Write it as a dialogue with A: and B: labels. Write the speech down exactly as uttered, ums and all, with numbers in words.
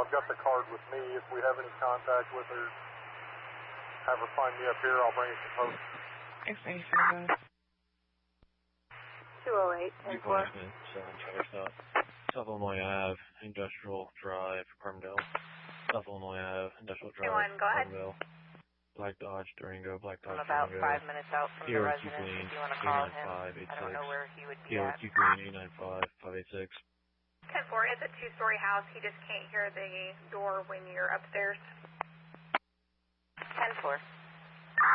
A: I've got the card with me. If we have any contact with her, have her find me up here. I'll bring it to post.
B: Thanks, thank you for that.
C: two oh eight, ten four.
D: seven Traverse South. South Illinois Ave, Industrial Drive, Carbondale. South Illinois Ave, Industrial Drive,
C: one, go ahead.
D: Carbondale. Black Dodge, Durango, Black Dodge,
C: I'm about
D: Durango.
C: five minutes out from the residence if you want to call him. I don't know where he would be at.
D: Q Green, eight nine five, five eight six.
C: ten four, it's a two-story house. He just can't hear the door when you're upstairs. ten four.